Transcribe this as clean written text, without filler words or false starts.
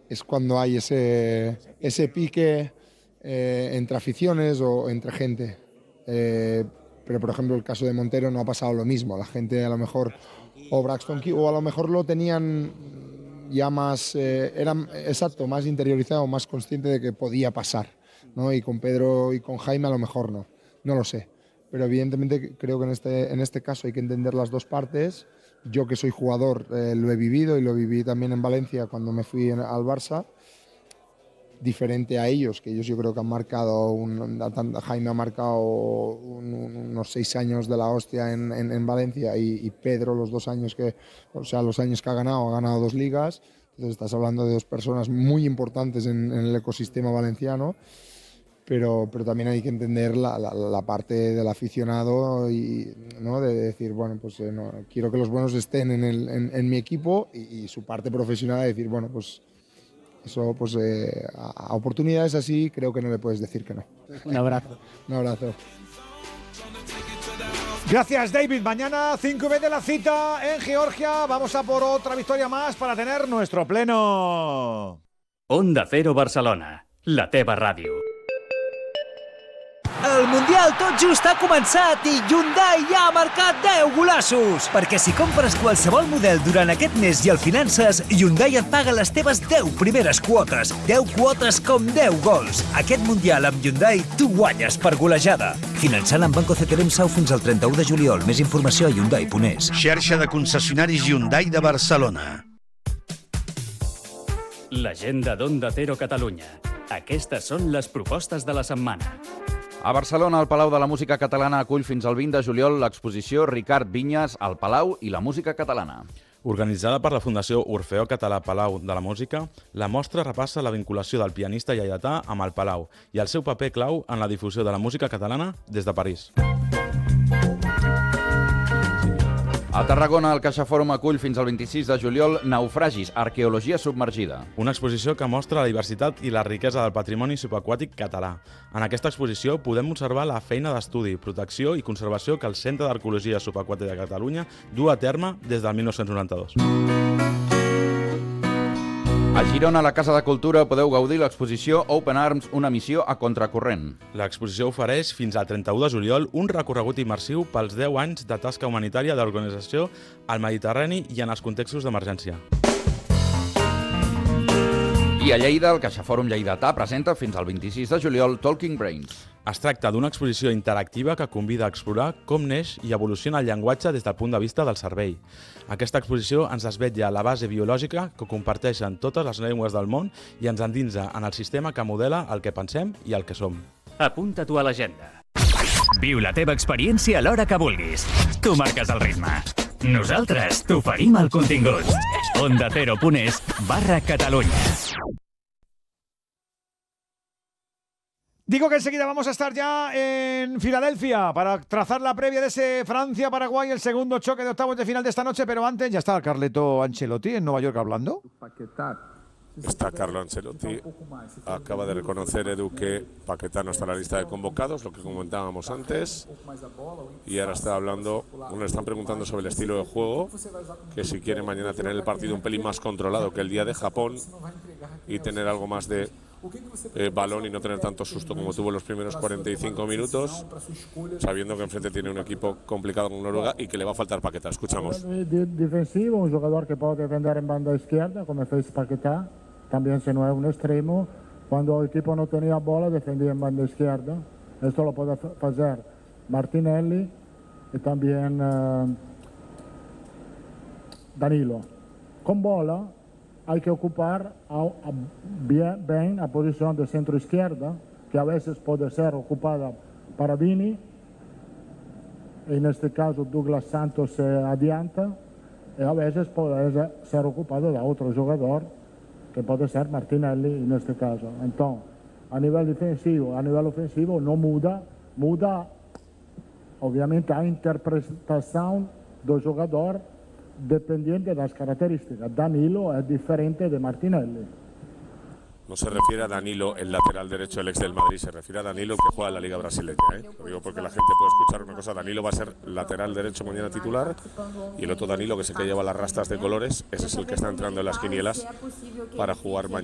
es cuando hay ese pique entre aficiones o entre gente. Pero por ejemplo el caso de Montero no ha pasado lo mismo. La gente a lo mejor, o Braxton Key, o a lo mejor lo tenían ya más, eran exacto, más interiorizado, más consciente de que podía pasar, ¿no? Y con Pedro y con Jaime a lo mejor no lo sé. Pero evidentemente creo que en este caso hay que entender las dos partes. Yo que soy jugador lo he vivido y lo viví también en Valencia cuando me fui al Barça. Diferente a ellos, que ellos yo creo que han marcado, Jaime ha marcado unos 6 años de la hostia en Valencia y Pedro los 2 años los años que ha ganado 2 ligas. Entonces estás hablando de 2 personas muy importantes en el ecosistema valenciano, pero también hay que entender la parte del aficionado y, ¿no? De decir, bueno, pues no, quiero que los buenos estén en mi equipo y su parte profesional de decir, bueno, pues eso, pues a oportunidades así creo que no le puedes decir que no. Un abrazo. Un abrazo. Gracias, David. Mañana 5:20 de la cita en Georgia. Vamos a por otra victoria más para tener nuestro pleno. Onda Cero Barcelona, la teva ràdio. El Mundial tot just ha començat i Hyundai ja ha marcat 10 golaços. Perquè si compres qualsevol model durant aquest mes i el finances, Hyundai et paga les teves 10 primeres quotes. 10 quotes com 10 gols. Aquest Mundial amb Hyundai tu guanyes per golejada. Finançant amb Banco CTLM Sau fins al 31 de juliol. Més informació a Hyundai.es. Xarxa de concessionaris Hyundai de Barcelona. L'agenda d'Onda Cero Catalunya. Aquestes són les propostes de la setmana. A Barcelona, el Palau de la Música Catalana acull fins al 20 de juliol l'exposició Ricard Vinyes, al Palau i la música catalana. Organitzada per la Fundació Orfeó Català Palau de la Música, la mostra repassa la vinculació del pianista lleidatà amb el Palau i el seu paper clau en la difusió de la música catalana des de París. A Tarragona, el CaixaFòrum acull fins al 26 de juliol Naufragis, arqueologia submergida. Una exposició que mostra la diversitat i la riquesa del patrimoni subaquàtic català. En aquesta exposició podem observar la feina d'estudi, protecció i conservació que el Centre d'Arqueologia Subaquàtica de Catalunya du a terme des del 1992. A Girona, a la Casa de Cultura, podeu gaudir l'exposició Open Arms, una missió a contracorrent. L'exposició ofereix fins al 31 de juliol un recorregut immersiu pels 10 anys de tasca humanitària de l'organització al Mediterrani i en els contextos d'emergència. I a Lleida, el CaixaFòrum Lleidatà presenta fins al 26 de juliol Talking Brains. Es tracta d'una exposició interactiva que convida a explorar com neix i evoluciona el llenguatge des del punt de vista del cervell. Aquesta exposició ens desvetlla la base biològica que comparteixen totes les llengües del món i ens endinsa en el sistema que modela el que pensem i el que som. Apunta-t'ho a l'agenda. Viu la teva experiència a l'hora que vulguis. Tu marques el ritme. Nosaltres t'oferim el contingut. ondacero.es/Catalunya. Digo que enseguida vamos a estar ya en Filadelfia para trazar la previa de ese Francia-Paraguay, el segundo choque de octavos de final de esta noche, pero antes ya está Carleto Ancelotti en Nueva York hablando. Está Carlo Ancelotti, acaba de reconocer Edu que Paquetá no está en la lista de convocados, lo que comentábamos antes, y ahora está hablando, le están preguntando sobre el estilo de juego, que si quiere mañana tener el partido un pelín más controlado que el día de Japón y tener algo más de balón y no tener tanto susto como tuvo en los primeros 45 minutos, sabiendo que enfrente tiene un equipo complicado con Noruega y que le va a faltar Paquetá. Escuchamos. Defensivo, un jugador que puede defender en banda izquierda, como fez Paquetá, también si no es un extremo. Cuando el equipo no tenía bola, defendía en banda izquierda. Esto lo puede hacer Martinelli y también Danilo. Con bola hay que ocupar bien la posición de centro izquierda, que a veces puede ser ocupada para Vini. En este caso Douglas Santos se adianta y a veces puede ser ocupado de otro jugador, que puede ser Martinelli en este caso. Entonces, a nivel defensivo, a nivel ofensivo no muda obviamente a interpretación del jugador dependiente de las características. Danilo es diferente de Martinelli. No se refiere a Danilo, el lateral derecho del ex del Madrid, se refiere a Danilo, el que juega en la Liga Brasileña. Lo digo porque la gente puede escuchar una cosa. Danilo va a ser lateral derecho mañana titular, y el otro Danilo, que es el que lleva las rastas de colores, ese es el que está entrando en las quinielas para jugar mañana.